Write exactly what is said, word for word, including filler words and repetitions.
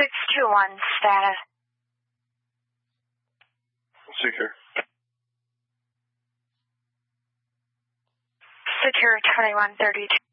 six two one status. Secure. Secure twenty-one thirty-two.